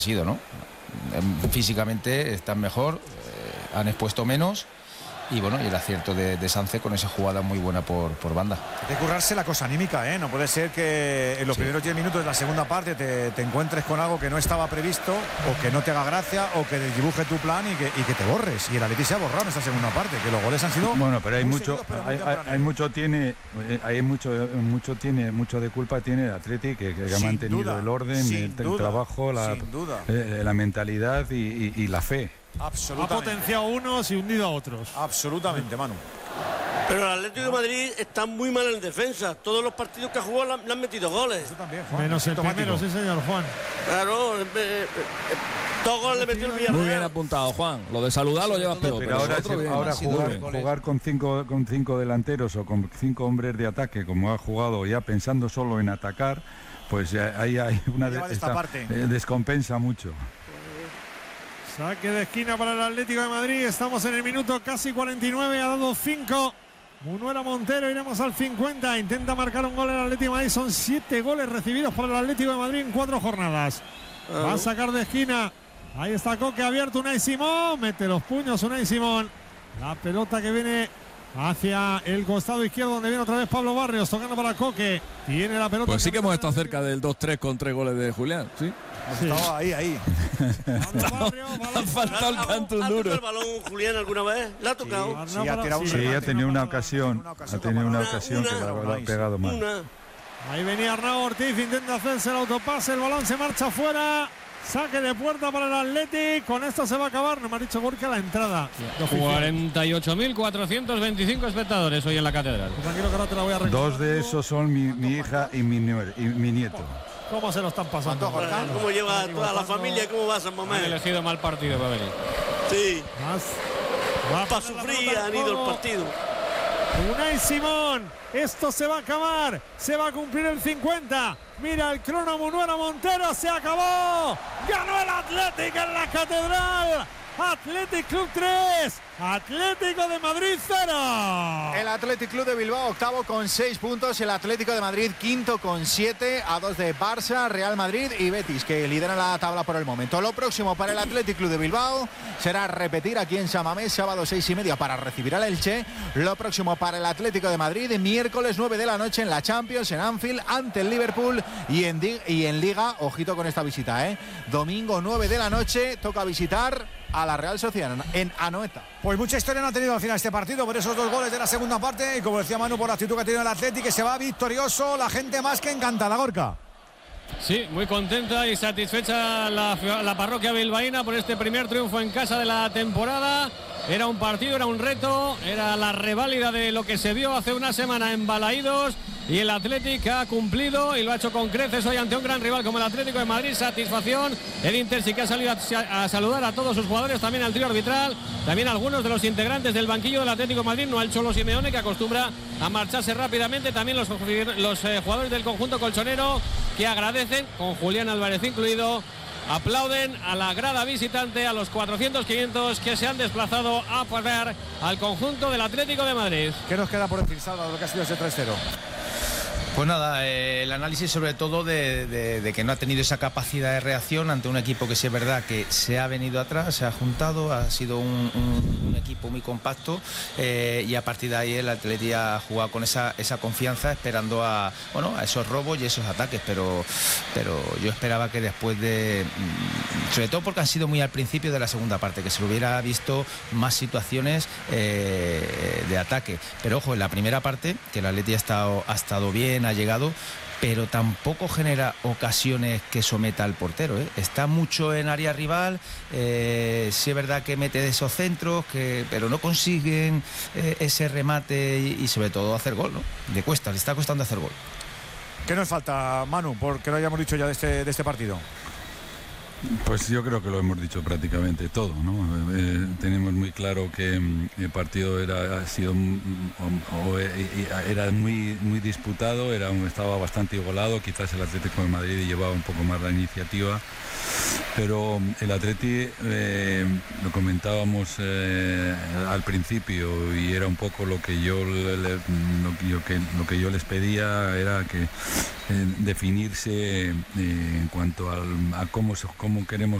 sido, ¿no? Físicamente están mejor, han expuesto menos. Y bueno, y el acierto de Sánchez con esa jugada muy buena por banda. Hay que currarse la cosa anímica, ¿eh? No puede ser que en los primeros 10 minutos de la segunda parte te encuentres con algo que no estaba previsto, o que no te haga gracia, o que dibuje tu plan y que te borres. Y el Atleti se ha borrado en esta segunda parte, que los goles han sido... Bueno, pero mucho de culpa tiene el Atleti, que ha mantenido el orden, el trabajo, la mentalidad y la fe. Absolutamente. Ha potenciado unos y hundido a otros. Absolutamente, Manu. Pero el Atlético de Madrid está muy mal en defensa. Todos los partidos que ha jugado le han metido goles. Eso también, Juan. Menos el primero, sí señor, Juan. Claro, 2 goles le metió el Villarreal. Muy bien apuntado, Juan. Lo de saludar lo llevas peor. Pero ahora jugar con cinco delanteros o con 5 hombres de ataque, como ha jugado ya pensando solo en atacar, pues ahí hay una descompensa mucho. Saque de esquina para el Atlético de Madrid. Estamos en el minuto casi 49. Ha dado 5. Munuera Montero, iremos al 50. Intenta marcar un gol el Atlético de Madrid. Son 7 goles recibidos por el Atlético de Madrid en 4 jornadas. Va a sacar de esquina. Ahí está Coque abierto. Unai Simón. Mete los puños Unai Simón. La pelota que viene hacia el costado izquierdo, donde viene otra vez Pablo Barrios. Tocando para Coque. Tiene la pelota. Pues sí que hemos estado cerca del 2-3 con 3 goles de Julián. Sí. Estaba ahí. Ha faltado el canto duro. ¿Ha tocado el balón Julián alguna vez? ¿La ha tocado? Sí, ha tirado ha tenido una ocasión. Ha tenido una ocasión que la ha pegado mal. Ahí venía Arnau Ortiz, intenta hacerse el autopase. El balón se marcha fuera. Saque de puerta para el Athletic. Con esto se va a acabar. No me ha dicho Gorka la entrada. 48.425 espectadores hoy en la catedral. Tranquilo que ahora te la voy a recordar. 2 de esos son mi hija y mi nieto. ¿Cómo se lo están pasando? ¿Cómo lleva toda la familia? ¿Cómo va San Mamés? Han elegido mal partido para venir. Sí. Para sufrir han ido el partido. Unai Simón. Esto se va a acabar. Se va a cumplir el 50. Mira el crono Munuera Montero. Se acabó. Ganó el Athletic en la catedral. Athletic Club 3, Atlético de Madrid 0. El Athletic Club de Bilbao octavo con 6 puntos, el Atlético de Madrid quinto con 7, a 2 de Barça, Real Madrid y Betis, que lideran la tabla por el momento. Lo próximo para el Athletic Club de Bilbao será repetir aquí en San Mamés, sábado 6:30 para recibir al Elche. Lo próximo para el Atlético de Madrid, miércoles 9 de la noche en la Champions, en Anfield, ante el Liverpool y en Liga, ojito con esta visita, domingo 9 de la noche, toca visitar a la Real Sociedad en Anoeta. Pues mucha historia no ha tenido al final este partido por esos 2 goles de la segunda parte y como decía Manu, por la actitud que ha tenido el Athletic, que se va victorioso, la gente más que encantada, Gorka. Sí, muy contenta y satisfecha la parroquia bilbaína por este primer triunfo en casa de la temporada. Era un partido, era un reto, era la reválida de lo que se vio hace una semana en Balaídos y el Athletic ha cumplido y lo ha hecho con creces hoy ante un gran rival como el Atlético de Madrid. Satisfacción. El Inter sí que ha salido a saludar a todos sus jugadores, también al trío arbitral, también a algunos de los integrantes del banquillo del Atlético de Madrid, no al Cholo Simeone, que acostumbra a marcharse rápidamente, también los jugadores del conjunto colchonero, que agradecen, con Julián Álvarez incluido, aplauden a la grada visitante, a los 400-500 que se han desplazado a apoyar al conjunto del Atlético de Madrid. ¿Qué nos queda por decir, Salva, de lo que ha sido ese 3-0? Pues nada, el análisis sobre todo de que no ha tenido esa capacidad de reacción ante un equipo que sí es verdad que se ha venido atrás, se ha juntado, ha sido un equipo muy compacto y a partir de ahí el Atleti ha jugado con esa confianza esperando a esos robos y esos ataques, pero yo esperaba que después sobre todo porque han sido muy al principio de la segunda parte, que se hubiera visto más situaciones de ataque, pero ojo, en la primera parte que el Atleti ha estado bien, ha llegado, pero tampoco genera ocasiones que someta al portero, Está mucho en área rival, sí es verdad que mete de esos centros, pero no consiguen ese remate y sobre todo hacer gol, ¿no? Le está costando hacer gol. ¿Qué nos falta, Manu, porque lo hayamos dicho ya de este partido? Pues yo creo que lo hemos dicho prácticamente todo, ¿no? Tenemos muy claro que el partido era muy disputado, estaba bastante igualado, quizás el Atlético de Madrid llevaba un poco más la iniciativa Pero el Atleti, lo comentábamos al principio, y era un poco lo que yo les pedía, era que definirse en cuanto a cómo queremos